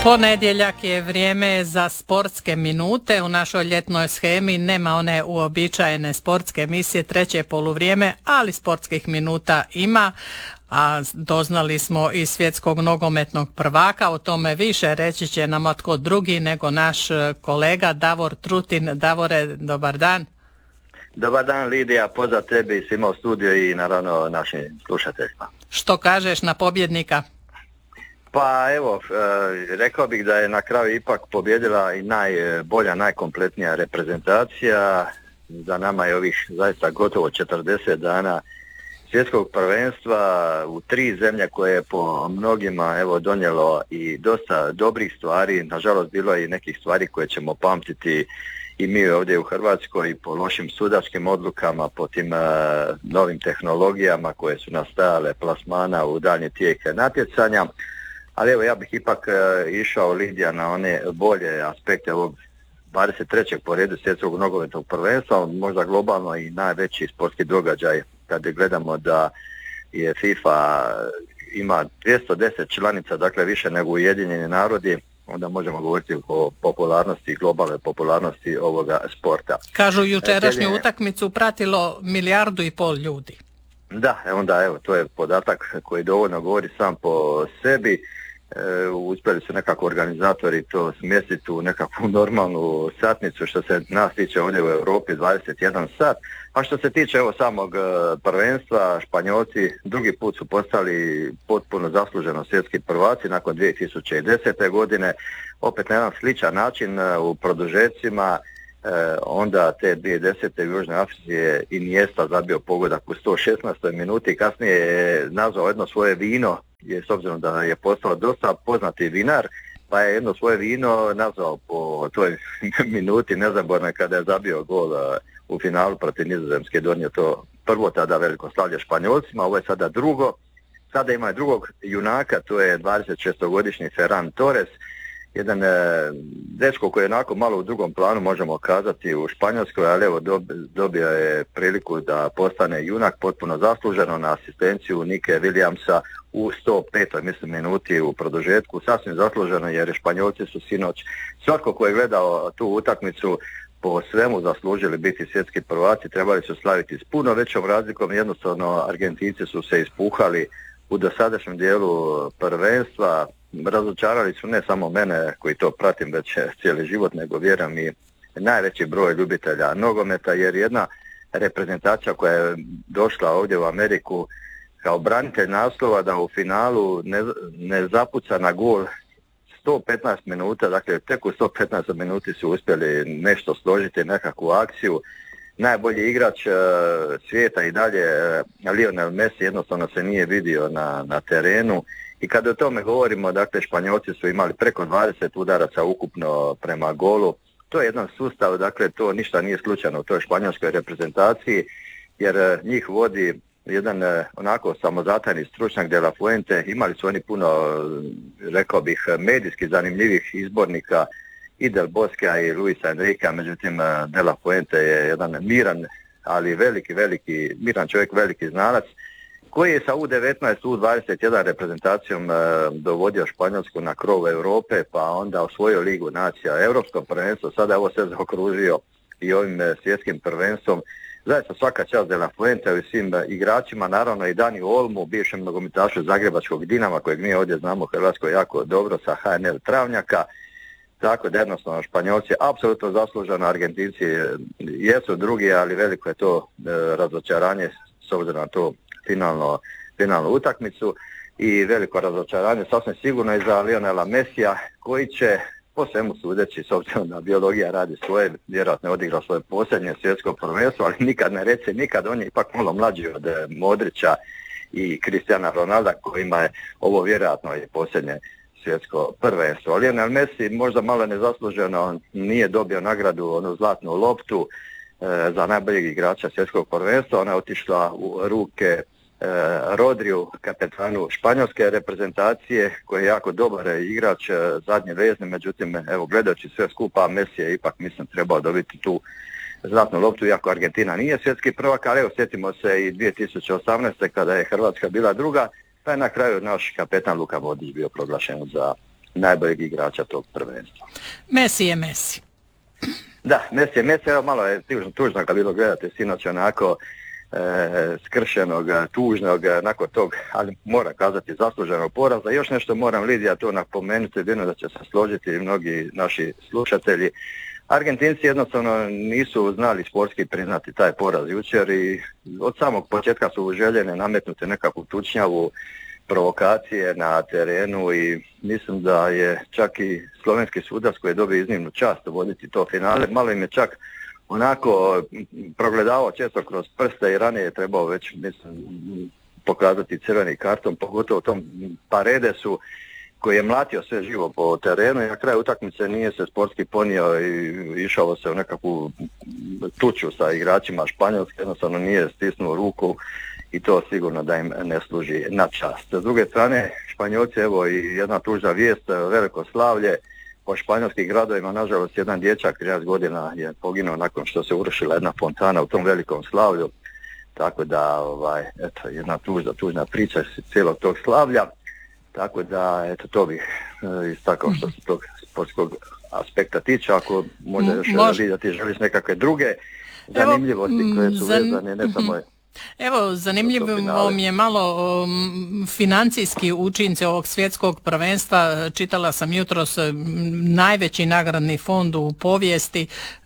Ponedjeljak je vrijeme za sportske minute. U našoj ljetnoj shemi nema one uobičajene sportske emisije treće poluvrijeme, ali sportskih minuta ima. A doznali smo i svjetskog nogometnog prvaka, o tome više reći će nam tko drugi nego naš kolega Davor Trutin. Davore, dobar dan. Dobar dan Lidija, pozdrav tebi i svima u studiju i naravno našim slušateljima. Što kažeš na pobjednika? Pa evo, rekao bih da je na kraju ipak pobjedila i najbolja, najkompletnija reprezentacija. Za nama je ovih zaista gotovo 40 dana svjetskog prvenstva u 3 zemlje koje je po mnogima evo donijelo i dosta dobrih stvari. Nažalost bilo je i nekih stvari koje ćemo pamtiti i mi ovdje u Hrvatskoj po lošim sudačkim odlukama, po tim novim tehnologijama koje su nastajale plasmana u daljnji tijek natjecanja. Ali evo ja bih ipak išao Lidija na one bolje aspekte ovog 23. po redu svjetskog nogometnog prvenstva, možda globalno i najveći sportski događaj kad gledamo da je FIFA ima 210 članica, dakle više nego Ujedinjeni narodi, onda možemo govoriti o popularnosti, globalnoj popularnosti ovoga sporta. Kažu jučerašnju utakmicu pratilo 1,5 milijardu ljudi. Da, onda evo to je podatak koji dovoljno govori sam po sebi. Uspjeli su nekako organizatori to smjestiti u nekakvu normalnu satnicu što se nas tiče ovdje u Europi 21 sat, a što se tiče evo samog prvenstva, Španjolci drugi put su postali potpuno zasluženo svjetski prvaci nakon 2010. godine, opet na jedan sličan način u produžecima. Onda te 2010. u Južnoj Africi je Iniesta zabio pogodak u 116. minuti, kasnije je nazvao jedno svoje vino, s obzirom da je postao dosta poznati vinar, pa je jedno svoje vino nazvao po toj minuti nezabornoj kada je zabio gol u finalu protiv Nizozemske, donio to prvo tada veliko slavlje Španjolcima, ovo je sada drugo. Sada ima i drugog junaka, to je 26-godišnji Ferran Torres, jedan dečko koji je onako malo u drugom planu možemo kazati u Španjolskoj, ali evo dobio je priliku da postane junak potpuno zasluženo na asistenciju Nike Williamsa u 105. minuti u produžetku, sasvim zasluženo jer Španjolci su sinoć, svatko ko je gledao tu utakmicu po svemu zaslužili biti svjetski prvaci, trebali su slaviti s puno većom razlikom, jednostavno Argentinci su se ispuhali u dosadašnjem dijelu prvenstva. Razočarali su ne samo mene koji to pratim već cijeli život, nego vjerujem i najveći broj ljubitelja nogometa, jer jedna reprezentacija koja je došla ovdje u Ameriku kao branitelj naslova da u finalu ne zapuca na gol 115 minuta, dakle tek u 115 minuti su uspjeli nešto složiti, nekakvu akciju. Najbolji igrač svijeta i dalje, Lionel Messi, jednostavno se nije vidio na terenu. I kada o tome govorimo, dakle Španjolci su imali preko 20 udaraca ukupno prema golu. To je jedan sustav, dakle to ništa nije slučajno u toj španjolskoj reprezentaciji, jer njih vodi jedan onako samozatajni stručnjak De La Fuente. Imali su oni puno, rekao bih, medijski zanimljivih izbornika i Del Boskea i Luisa Enriquea, međutim De La Fuente je jedan miran, ali miran čovjek, veliki znalac, koji je sa U19, U21 reprezentacijom dovodio Španjolsku na krov Europe, pa onda osvojio Ligu nacija, Europsko prvenstvo, sada ovo se zaokružio i ovim svjetskim prvenstvom. Zaista svaka čast De La Fuente i svim igračima, naravno i Dani Olmu, bivšem nogometašu Zagrebačkog Dinama, kojeg mi ovdje znamo u Hrvatskoj jako dobro sa HNL Travnjaka. Tako da jednostavno Španjolci apsolutno zasluženo, Argentinci jesu drugi, ali veliko je to razočaranje s obzirom na to finalnu utakmicu i veliko razočaranje sasvim sigurno i za Lionela Messija, koji će po svemu sudeći, s obzirom da biologija radi svoje, vjerojatno je odigrao svoje posljednje svjetsko prvenstvo, ali nikad ne reci nikad, on je ipak malo mlađi od Modrića i Cristiana Ronalda, kojima je ovo vjerojatno i posljednje svjetsko prvenstvo. Lionel Messi možda malo nezasluženo nije dobio nagradu, onu zlatnu loptu za najboljeg igrača svjetskog prvenstva. Ona je otišla u ruke Rodriju, kapetanu španjolske reprezentacije, koji je jako dobar igrač, zadnji vezni, međutim evo gledajući sve skupa Messi je ipak mislim trebao dobiti tu zlatnu loptu, iako Argentina nije svjetski prvak, ali evo sjetimo se i 2018. kada je Hrvatska bila druga, pa je na kraju naš kapetan Luka Modrić bio proglašen za najboljeg igrača tog prvenstva. Messi je Messi. Da, Messi, evo malo je tužno kad bilo gledate sinoć onako skršenog, tužnog, nakon tog, ali moram kazati zasluženog poraza. Još nešto moram, Lidija, to napomenuti, jedino da će se složiti mnogi naši slušatelji. Argentinci jednostavno nisu znali sportski priznati taj poraz jučer i od samog početka su željene nametnuti nekakvu tučnjavu, provokacije na terenu i mislim da je čak i slovenski sudac koji je dobio iznimnu čast voditi to finale, malo im je čak onako progledavao često kroz prste i ranije je trebao već pokazati crveni karton, pogotovo u tom Paredesu koji je mlatio sve živo po terenu i na kraju utakmice nije se sportski ponio i išao se u nekakvu tuču sa igračima Španjolske, jednostavno nije stisnuo ruku i to sigurno da im ne služi na čast. S druge strane, Španjolci, evo i jedna tužna vijest, veliko slavlje po španjolskim gradovima, nažalost jedan dječak 13 godina je poginuo nakon što se urušila jedna fontana u tom velikom slavlju, tako da eto, jedna tužna priča cijelog tog slavlja, tako da eto, to bih istakao što se tog sportskog aspekta tiče, ako možda još da ti želiš nekakve druge zanimljivosti koje su vezane, ne samo Evo, zanimljivo mi je malo financijski učinci ovog svjetskog prvenstva. Čitala sam jutros najveći nagradni fond u povijesti,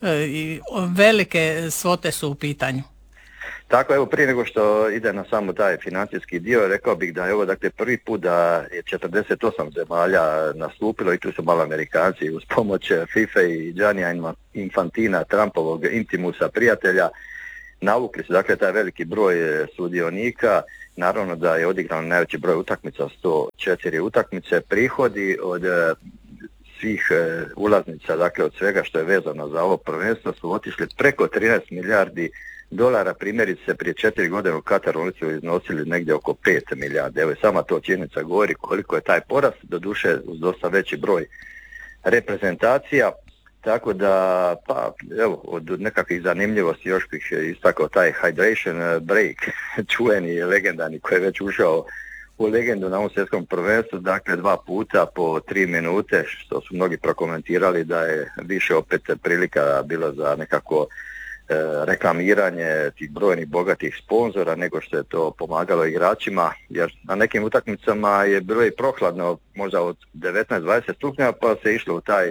velike svote su u pitanju. Tako, evo, prije nego što ide na samo taj financijski dio, rekao bih da je ovo dakle prvi put da je 48 zemalja nastupilo i tu su malo Amerikanci uz pomoć FIFA i Giannia Infantina, Trumpovog intimusa prijatelja, navukli su dakle taj veliki broj sudionika, naravno da je odigrano najveći broj utakmica, 104 utakmice, prihodi od svih ulaznica, dakle od svega što je vezano za ovo prvenstvo su otišli preko 13 milijardi dolara, primjerice prije 4 godine u Kataru oni su iznosili negdje oko 5 milijardi, evo i sama to činjenica govori koliko je taj porast, doduše uz dosta veći broj reprezentacija. Tako da, pa evo, od nekakvih zanimljivosti još bih istakao taj hydration break, čuveni legendarni koji je već ušao u legendu na ovom svjetskom prvenstvu, dakle 2 puta po 3 minute, što su mnogi prokomentirali da je više opet prilika bila za nekako reklamiranje tih brojnih bogatih sponzora nego što je to pomagalo igračima, jer na nekim utakmicama je bilo i prohladno, možda od 19-20 stupnjeva, pa se išlo u taj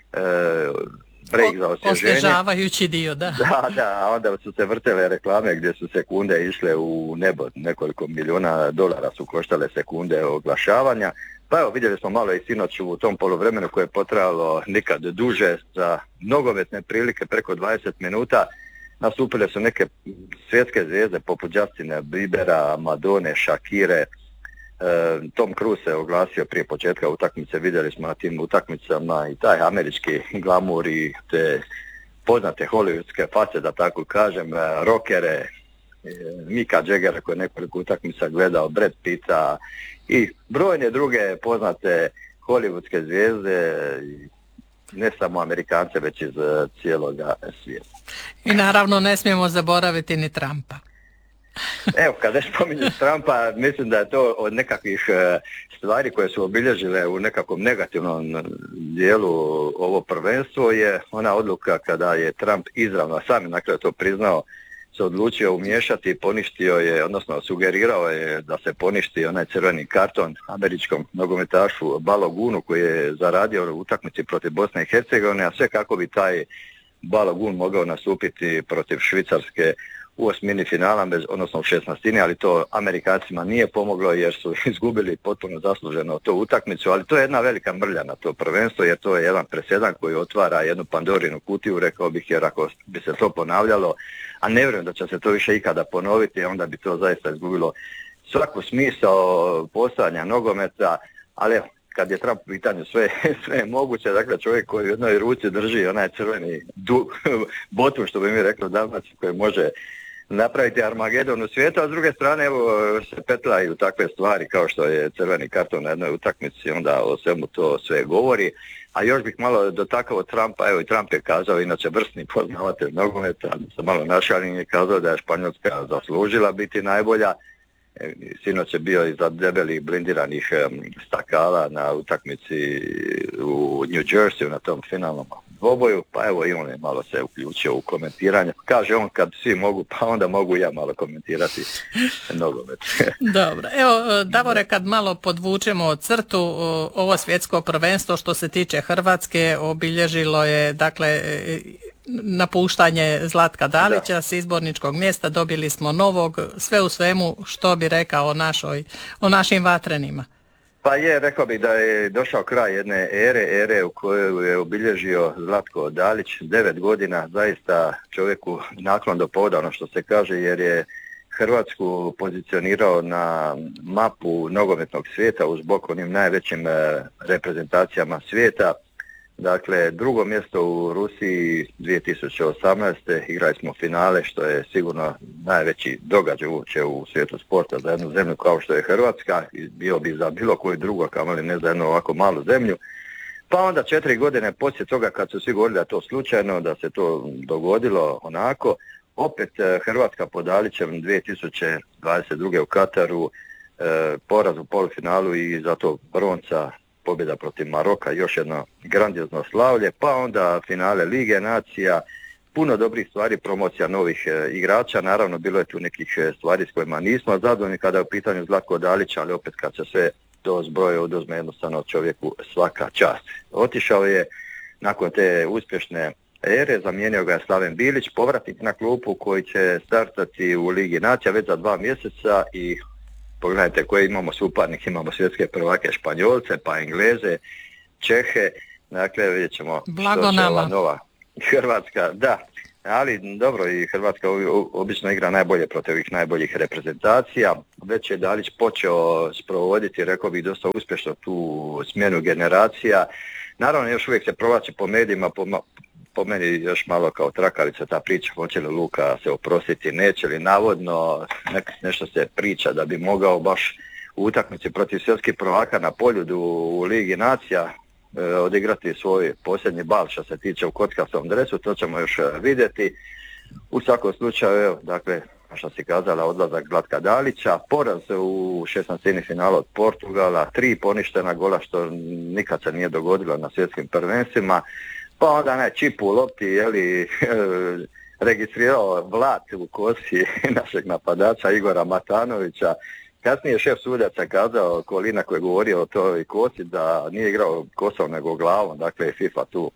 break za osvježenje. Osvježavajući dio, da. Da, a onda su se vrtele reklame gdje su sekunde išle u nebo, nekoliko milijuna dolara su koštale sekunde oglašavanja. Pa evo, vidjeli smo malo i sinoć u tom poluvremenu koje je potrajalo nikad duže za nogometne prilike, preko 20 minuta. Nastupile su neke svjetske zvijezde poput Justina Biebera, Madone, Shakire. Tom Cruise se oglasio prije početka utakmice, vidjeli smo na tim utakmicama i taj američki glamur i te poznate hollywoodske face, da tako kažem, rockere, Micka Jaggera koji je nekoliko utakmica gledao, Brad Pitta i brojne druge poznate hollywoodske zvijezde, ne samo Amerikance već iz cijeloga svijeta. I naravno ne smijemo zaboraviti ni Trumpa. Evo, kad već spominješ Trumpa, mislim da je to od nekakvih stvari koje su obilježile u nekakvom negativnom dijelu ovo prvenstvo je ona odluka kada je Trump izravno, sam je dakle to priznao, se odlučio umiješati i poništio je, odnosno sugerirao je da se poništi onaj crveni karton američkom nogometašu Balogunu koji je zaradio u utakmici protiv Bosne i Hercegovine, a sve kako bi taj Balogun mogao nastupiti protiv Švicarske u osmini finala, odnosno u 16. ali to Amerikancima nije pomoglo jer su izgubili potpuno zasluženo tu utakmicu, ali to je jedna velika mrlja na to prvenstvo jer to je jedan presedan koji otvara jednu Pandorinu kutiju, rekao bih, jer ako bi se to ponavljalo, a ne vjerujem da će se to više ikada ponoviti, onda bi to zaista izgubilo svaku smisao postojanja nogometa, ali evo, kad je Trump u pitanju sve je moguće, dakle čovjek koji u jednoj ruci drži onaj crveni botun, što bi mi rekli u Dalmaciji, koji može napraviti Armagedon u svijetu, a s druge strane evo se petlaju takve stvari kao što je crveni karton na jednoj utakmici, onda o svemu to sve govori. A još bih malo dotakao Trumpa, evo i Trump je kazao, inače vrsni poznavatelj nogometa, sam malo našalim, je kazao da je Španjolska zaslužila biti najbolja. Sinoć je bio iza debelih blindiranih stakala na utakmici u New Jerseyu na tom finalnom dvoboju, pa evo i on je malo se uključio u komentiranje. Kaže on kad svi mogu, pa onda mogu ja malo komentirati nogomet. Dobro, evo Davore, kad malo podvučemo crtu, ovo svjetsko prvenstvo što se tiče Hrvatske obilježilo je dakle napuštanje Zlatka Dalića s izborničkog mjesta, dobili smo novog, sve u svemu što bi rekao o našim vatrenima. Pa rekao bih da je došao kraj jedne ere u kojoj je obilježio Zlatko Dalić, 9 godina, zaista čovjeku naklon do povoda, ono što se kaže, jer je Hrvatsku pozicionirao na mapu nogometnog svijeta uz bok onim najvećim reprezentacijama svijeta. Dakle, drugo mjesto u Rusiji 2018. igrali smo finale, što je sigurno najveći događaj uopće u svijetu sporta za jednu zemlju kao što je Hrvatska, i bio bi za bilo koju drugu, kamoli ne za jednu ovako malu zemlju. Pa onda 4 godine poslije toga, kad su svi govorili da je to slučajno, da se to dogodilo onako, opet Hrvatska pod Dalićem 2022. u Kataru, poraz u polufinalu i zato bronca, pobjeda protiv Maroka, još jedno grandiozno slavlje, pa onda finale Lige nacija, puno dobrih stvari, promocija novih igrača, naravno bilo je tu nekih stvari s kojima nismo zadovoljni kada je u pitanju Zlatko Dalić, ali opet kad se sve to zbroje oduzme, jednostavno čovjeku svaka čast. Otišao je nakon te uspješne ere, zamijenio ga je Slaven Bilić, povratnik na klupu koji će startati u Ligi nacija već za 2 mjeseca i pogledajte koje imamo suparnik, imamo svjetske prvake Španjolce, pa Engleze, Čehe, dakle vidjet ćemo što će ova nova Hrvatska, da, ali dobro i Hrvatska obično igra najbolje protiv ovih najboljih reprezentacija, već je Dalić počeo sprovoditi, rekao bih, dosta uspješno tu smjenu generacija, naravno još uvijek se provlači po medijima, po meni još malo kao trakalica ta priča, hoće li Luka se oprostiti, neće li, navodno nešto se priča da bi mogao baš u utakmici protiv svjetskih prvaka na Poljudu u Ligi nacija odigrati svoj posljednji bal što se tiče u kockastom dresu, to ćemo još vidjeti. U svakom slučaju, evo, dakle, što si kazala, odlazak Zlatka Dalića, poraz u 16. finalu od Portugala, 3 poništena gola što nikad se nije dogodilo na svjetskim prvenstvima, pa onda čip u lopti, registrirao vlat u kosi našeg napadača Igora Matanovića. Kasnije šef sudaca kazao, Kolina koji je govorio o toj kosi, da nije igrao kosom nego glavom, dakle FIFA tu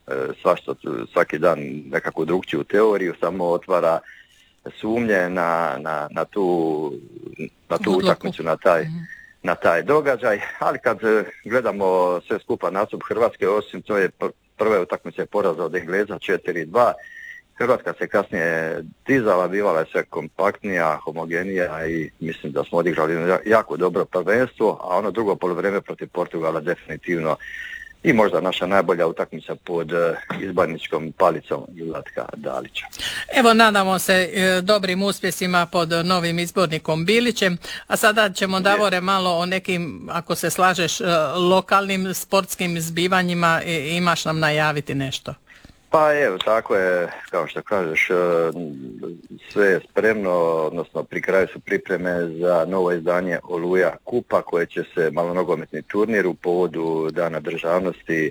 svaki dan nekakvu drugčiju teoriju, samo otvara sumnje na tu utakmicu, na taj događaj, ali kad gledamo sve skupa nastup Hrvatske, osim to je prve utakmice poraza od Engleza 4-2, Hrvatska se kasnije dizala, bivala je sve kompaktnija, homogenija i mislim da smo odigrali jako dobro prvenstvo, a ono drugo poluvrijeme protiv Portugala definitivno i možda naša najbolja utakmica pod izborničkom palicom Zlatka Dalića. Evo, nadamo se dobrim uspjesima pod novim izbornikom Bilićem, a sada ćemo, Davore, malo o nekim, ako se slažeš, lokalnim sportskim zbivanjima, imaš nam najaviti nešto? Pa evo, tako je, kao što kažeš, sve je spremno, odnosno pri kraju su pripreme za novo izdanje Oluja Kupa koje će se malonogometni turnir u povodu Dana državnosti,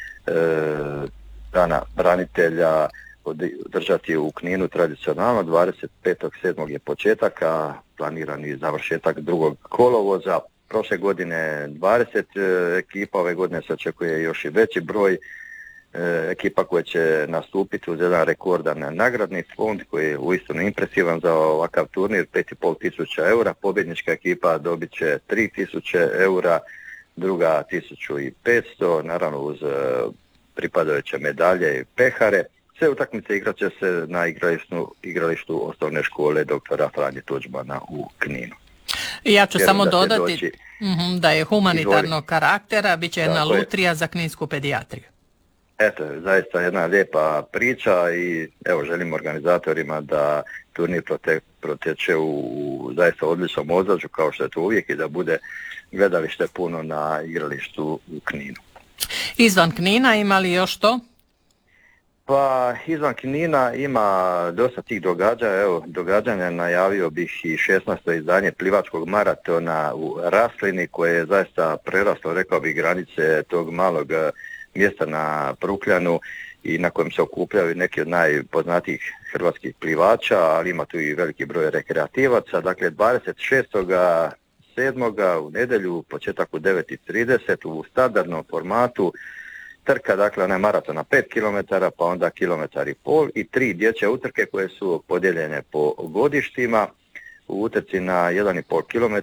Dana branitelja održati u Kninu tradicionalno. 25.7. je početak, a planirani završetak 2. kolovoza. Prošle godine 20 ekipa, ove godine se očekuje još i veći broj ekipa koja će nastupiti uz jedan rekordan nagradni fond koji je uistinu impresivan za ovakav turnir, 5.500 eura, pobjednička ekipa dobit će 3.000 eura, druga 1.500, naravno uz pripadajuće medalje i pehare. Sve utakmice igrat će se na igralištu osnovne škole doktora Franje Tuđmana u Kninu. Ja ću samo dodati da je humanitarnog karaktera, bit će jedna lutrija za kninsku pedijatriju. Eto, zaista jedna lijepa priča i evo želim organizatorima da turnir proteče u zaista odličnom ozračju kao što je to uvijek i da bude gledalište puno na igralištu u Kninu. Izvan Knina ima li još to? Pa izvan Knina ima dosta tih događaja, evo događanja najavio bih i 16. izdanje plivačkog maratona u Raslini koje je zaista preraslo, rekao bih, granice tog malog mjesta na Prukljanu i na kojem se okupljaju neki od najpoznatijih hrvatskih plivača, ali ima tu i veliki broj rekreativaca. Dakle, 26.7. u nedjelju, početak u 9:30 u standardnom formatu. Trka, dakle, onaj maraton na 5 km, pa onda 1,5 km i 3 dječje utrke koje su podijeljene po godištima. U utrci na 1,5 km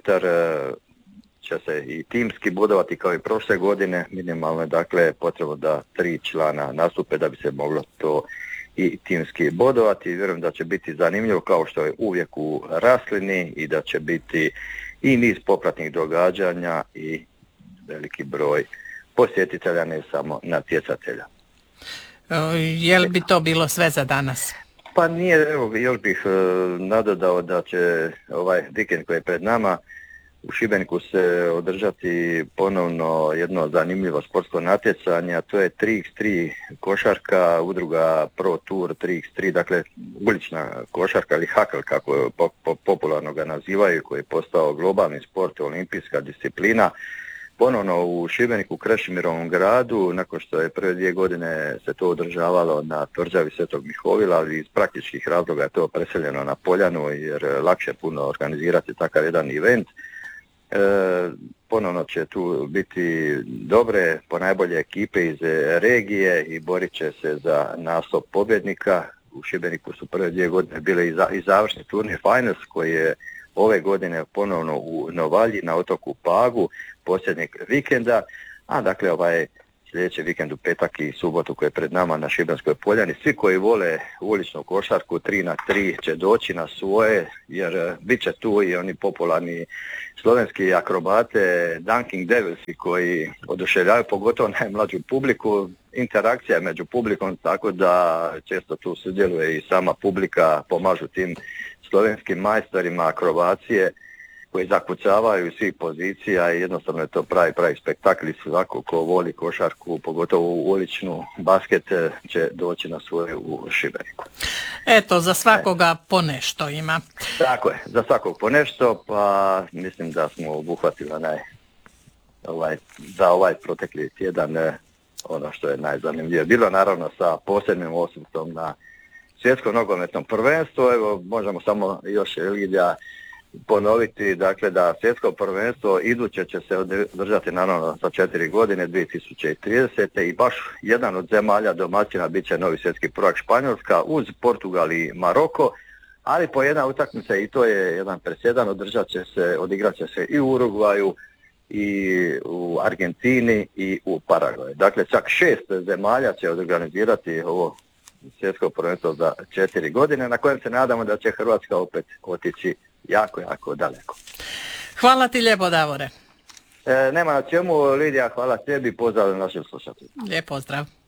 će se i timski bodovati kao i prošle godine. Minimalno je, dakle, potrebno da 3 člana nastupe da bi se moglo to i timski bodovati. Vjerujem da će biti zanimljivo kao što je uvijek u Raslini i da će biti i niz popratnih događanja i veliki broj posjetitelja, ne samo natjecatelja. Je li bi to bilo sve za danas? Pa nije, evo još bih nadodao da će ovaj vikend koji je pred nama u Šibeniku se održati ponovno jedno zanimljivo sportsko natjecanje, a to je 3x3 košarka, udruga Pro Tour 3x3, dakle ulična košarka ili hakl kako popularno ga nazivaju, koji je postao globalni sport, olimpijska disciplina. Ponovno u Šibeniku, Krešimirovom gradu, nakon što je prve 2 godine se to održavalo na tvrđavi Svetog Mihovila, ali iz praktičkih razloga je to preseljeno na Poljanu jer lakše puno organizirati takav jedan event. Ponovno će tu biti dobre, ponajbolje ekipe iz regije i borit će se za naslov pobjednika. U Šibeniku su prve 2 godine bile i završni turnir Finals koji je ove godine ponovno u Novalji na otoku Pagu posljednjeg vikenda, a dakle ovaj sljedeći vikend u petak i subotu koji je pred nama na Šibenskoj Poljani. Svi koji vole uličnu košarku 3x3 će doći na svoje, jer bit će tu i oni popularni slovenski akrobate, Dunking Devilsi koji oduševljavaju pogotovo najmlađu publiku. Interakcija je među publikom, tako da često tu sudjeluje i sama publika, pomažu tim slovenskim majstorima akrobacije koji zakucavaju iz svih pozicija i jednostavno je to pravi spektakl i svako ko voli košarku, pogotovo u uličnu basket, će doći na svoje u Šibeniku. Eto, za svakoga po ima. Tako je, za svakog po nešto, pa mislim da smo obuhvatili za ovaj protekli tjedan ono što je najzanimljivije. Bilo naravno sa posebnim osvrtom na svjetsko nogometno prvenstvo. Evo, možemo samo još, Lidija, ponoviti, dakle, da svjetsko prvenstvo iduće će se održati naravno za 4 godine, 2030. i baš jedan od zemalja domaćina bit će novi svjetski prvak Španjolska uz Portugal i Maroko, ali po jedna utakmica i to je jedan presedan, odigrat će se i u Urugvaju i u Argentini i u Paraguaju. Dakle, čak 6 zemalja će organizirati ovo svjetsko prvenstvo za 4 godine, na kojem se nadamo da će Hrvatska opet otići jako daleko. Hvala ti lijepo, Davore. Nema na čemu, Lidija, hvala tebi, pozdrav našim slušateljima. Lijep pozdrav.